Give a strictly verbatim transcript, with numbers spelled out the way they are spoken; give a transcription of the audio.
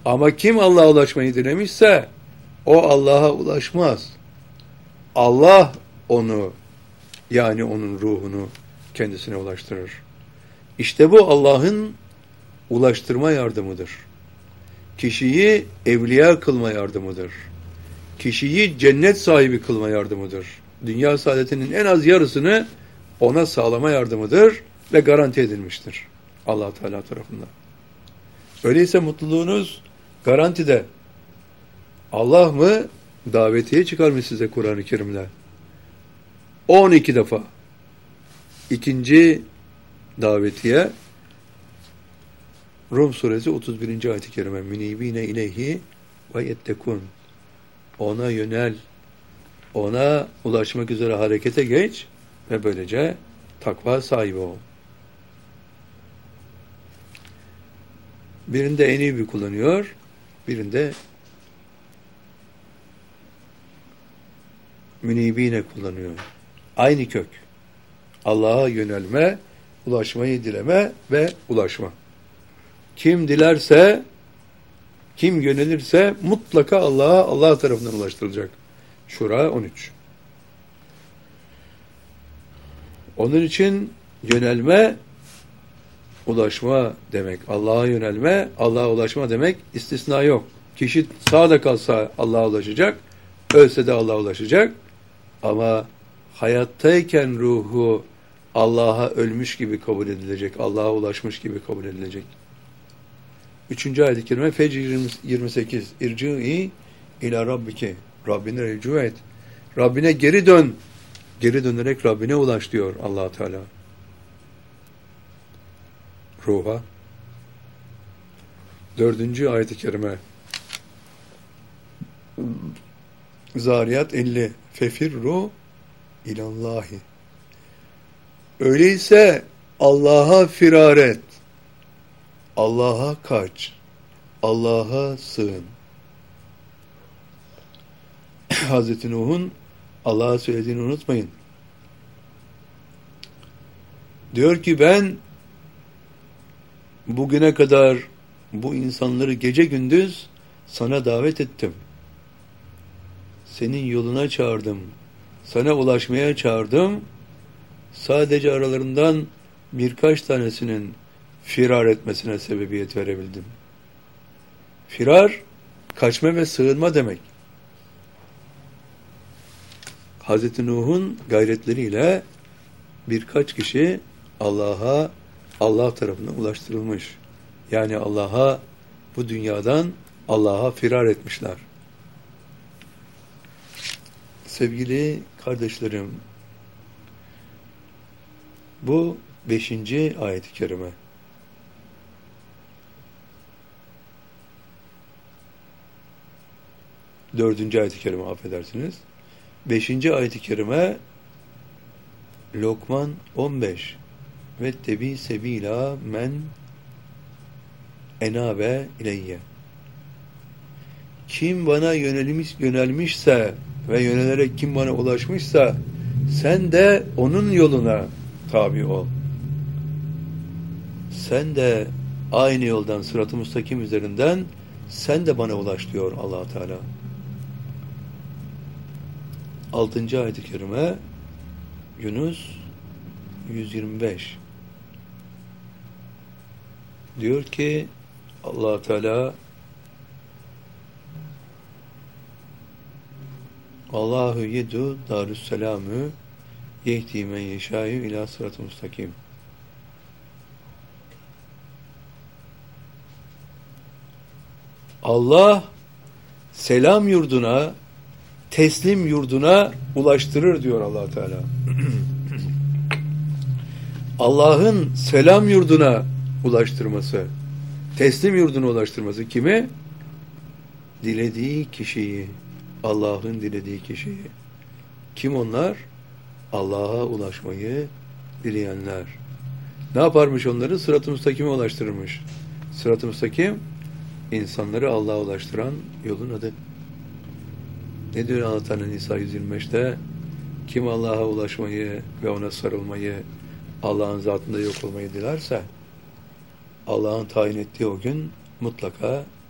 Ama kim Allah'a ulaşmayı dilemişse o Allah'a ulaşmaz. Allah onu, yani onun ruhunu kendisine ulaştırır. İşte bu Allah'ın ulaştırma yardımıdır. Kişiyi evliya kılma yardımıdır. Kişiyi cennet sahibi kılma yardımıdır. Dünya saadetinin en az yarısını ona sağlama yardımıdır ve garanti edilmiştir Allah Teala tarafından. Öyleyse mutluluğunuz garantide. Allah mı davetiye çıkarmış size Kur'an-ı Kerim'le? on iki defa. İkinci davetiye Rum suresi otuz birinci ayet-i kerime. Münibine ileyhi ve yettekun. Ona yönel, ona ulaşmak üzere harekete geç ve böylece takva sahibi ol. Birinde enibi kullanıyor, birinde münibine kullanıyor. Aynı kök. Allah'a yönelme, ulaşmayı dileme ve ulaşma. Kim dilerse, kim yönelirse mutlaka Allah'a, Allah tarafından ulaştırılacak. Şura on üç. Onun için yönelme, ulaşma demek. Allah'a yönelme, Allah'a ulaşma demek. İstisna yok. Kişi sağda kalsa Allah'a ulaşacak, ölse de Allah'a ulaşacak. Ama hayattayken ruhu Allah'a ölmüş gibi kabul edilecek, Allah'a ulaşmış gibi kabul edilecek. Üçüncü ayet-i kerime Fecr yirmi sekiz. İrci'i ila rabbike. Rabbine rücu et. Rabbine geri dön. Geri dönerek Rabbine ulaş diyor Allah Teala. Ruha. Dördüncü ayet-i kerime Zariyat elli. Fefirru ilallahi. Öyleyse Allah'a firar et. Allah'a kaç. Allah'a sığın. Hazreti Nuh'un Allah'a söylediğini unutmayın. Diyor ki ben bugüne kadar bu insanları gece gündüz sana davet ettim. Senin yoluna çağırdım. Sana ulaşmaya çağırdım. Sadece aralarından birkaç tanesinin firar etmesine sebebiyet verebildim. Firar, kaçma ve sığınma demek. Hazreti Nuh'un gayretleriyle birkaç kişi Allah'a, Allah tarafından ulaştırılmış. Yani Allah'a, bu dünyadan Allah'a firar etmişler. Sevgili kardeşlerim, bu beşinci ayet-i kerime. Dördüncü ayet-i kerime, affedersiniz. Beşinci ayet-i kerime Lokman on beş. Ve tebi sebila men enabe ileyye. Kim bana yönelmiş, yönelmişse ve yönelerek kim bana ulaşmışsa sen de onun yoluna tabi ol. Sen de aynı yoldan, sırat-ı müstakim üzerinden sen de bana ulaş diyor Allah Teala. Altıncı ayet-i kerime Yunus yüz yirmi beş. Diyor ki Allah Teala Allahu yedu darüsselamü yehdi men yeşâyu ilâ sırat-ı müstakim. Allah selam yurduna, teslim yurduna ulaştırır diyor Allah Teala. Allah'ın selam yurduna ulaştırması, teslim yurduna ulaştırması kimi? Dilediği kişiyi, Allah'ın dilediği kişiyi. Kim onlar? Allah'a ulaşmayı dileyenler. Ne yaparmış onları? Sırat-ı müstakime ulaştırırmış. Sırat-ı müstakim, insanları Allah'a ulaştıran yolun adı. Ne diyor Allah Teala Nisa yüz yirmi beşte? Kim Allah'a ulaşmayı ve ona sarılmayı, Allah'ın zatında yok olmayı dilerse, Allah'ın tayin ettiği o gün mutlaka